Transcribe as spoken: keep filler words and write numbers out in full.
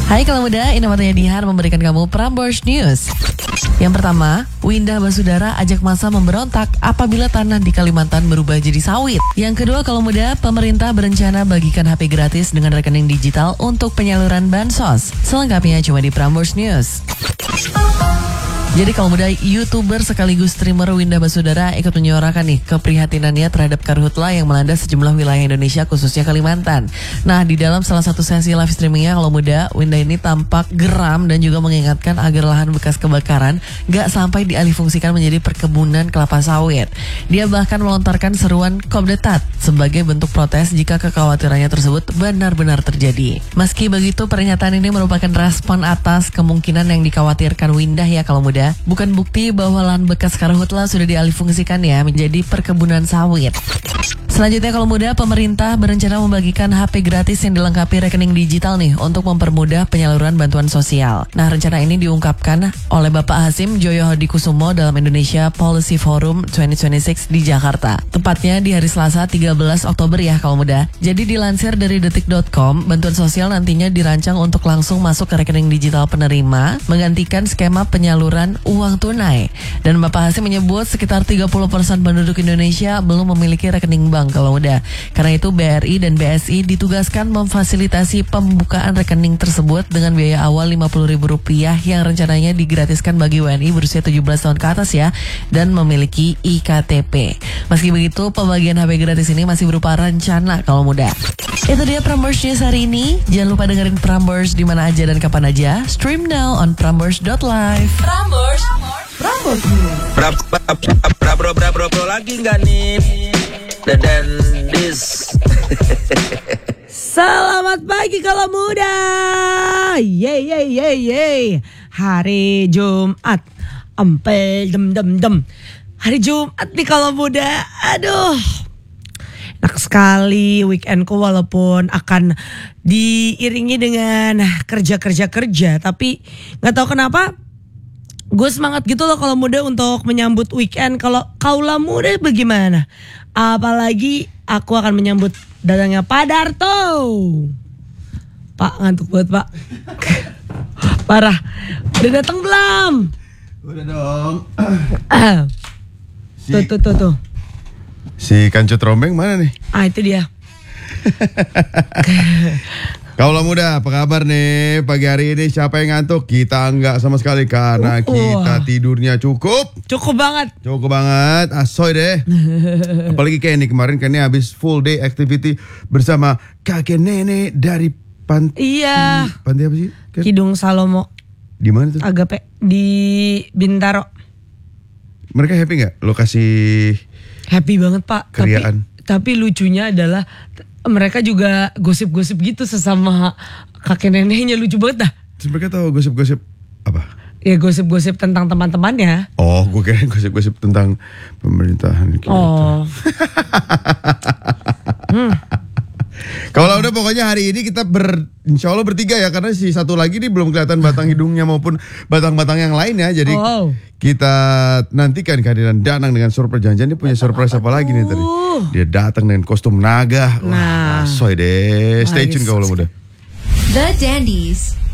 Hai kalau muda, ini waktunya Dihan memberikan kamu Prambors News. Yang pertama, Windah Basudara ajak massa memberontak apabila tanah di Kalimantan berubah jadi sawit. Yang kedua, kalau muda, pemerintah berencana bagikan H P gratis dengan rekening digital untuk penyaluran bansos. Selengkapnya cuma di Prambors News. Jadi kalau muda, YouTuber sekaligus streamer Windah Basudara ikut menyuarakan nih keprihatinannya terhadap karhutla yang melanda sejumlah wilayah Indonesia khususnya Kalimantan. Nah, di dalam salah satu sesi live streamingnya kalau muda, Windah ini tampak geram dan juga mengingatkan agar lahan bekas kebakaran gak sampai dialihfungsikan menjadi perkebunan kelapa sawit. Dia bahkan melontarkan seruan Kopdetat sebagai bentuk protes jika kekhawatirannya tersebut benar-benar terjadi. Meski begitu, pernyataan ini merupakan respon atas kemungkinan yang dikhawatirkan Windah ya kalau muda. Bukan bukti bahwa lahan bekas karhutla sudah dialihfungsikan ya menjadi perkebunan sawit. Selanjutnya kalau muda, pemerintah berencana membagikan H P gratis yang dilengkapi rekening digital nih untuk mempermudah penyaluran bantuan sosial. Nah, rencana ini diungkapkan oleh Bapak Hasim Joyo Hadikusumo dalam Indonesia Policy Forum dua ribu dua puluh enam di Jakarta. Tepatnya di hari Selasa tiga belas Oktober ya kalau muda. Jadi dilansir dari detik dot com, bantuan sosial nantinya dirancang untuk langsung masuk ke rekening digital penerima, menggantikan skema penyaluran uang tunai. Dan Bapak Hasim menyebut sekitar tiga puluh persen penduduk Indonesia belum memiliki rekening bank kalau udah. Karena itu B R I dan B S I ditugaskan memfasilitasi pembukaan rekening tersebut dengan biaya awal lima puluh ribu rupiah yang rencananya digratiskan bagi W N I berusia tujuh belas tahun ke atas ya dan memiliki I K T P. Meski begitu, pembagian H P gratis ini masih berupa rencana kalau muda. Itu dia Prambors News hari ini. Jangan lupa dengerin Prambors di mana aja dan kapan aja. Stream now on prambors dot live. Prambors, Prambors News. Bra bra bra bra bra bra bra lagi nggak nih? Dan this. Selamat pagi kalau muda. Yeay yeay yeay yeay. Hari Jumat. Empel dem dem dem. Hari Jumat nih kalau muda. Aduh. Enak sekali weekendku walaupun akan diiringi dengan kerja-kerja-kerja. Tapi gak tahu kenapa gue semangat gitu loh kalau muda untuk menyambut weekend. Kalau kaula muda bagaimana? Apalagi aku akan menyambut datangnya Pak Darto. Pak, ngantuk banget Pak. Parah. Udah datang belum? Udah dong. si, Tuh tuh tuh tuh. Si Kancut Rombeng mana nih? Ah itu dia. Kaulah muda, apa kabar nih pagi hari ini? Siapa yang ngantuk? Kita enggak sama sekali karena uh, kita tidurnya cukup. Cukup banget. Cukup banget, asoy deh. Apalagi kayak ini kemarin kan ini habis full day activity bersama kakek nenek dari panti. Iya. Panti apa sih? Kan? Kidung Salomo. Di mana tuh? Agape di Bintaro. Mereka happy nggak? Lokasi happy banget Pak. Keriaan. Tapi, tapi lucunya adalah mereka juga gosip-gosip gitu sesama kakek neneknya, lucu banget dah. Terus mereka tahu gosip-gosip apa? Ya gosip-gosip tentang teman-temannya. Oh, gue kira gosip-gosip tentang pemerintahan kita. Oh. hmm. Kalau udah pokoknya hari ini kita ber, insya Allah bertiga ya. Karena si satu lagi nih belum kelihatan batang hidungnya maupun batang-batang yang lain ya. Jadi oh. kita nantikan kehadiran Danang dengan surprise. Jangan-jangan dia punya surprise apa lagi nih tadi. Dia datang dengan kostum naga. Wah, nah. soy deh. Stay tune kalau muda. The Dandies.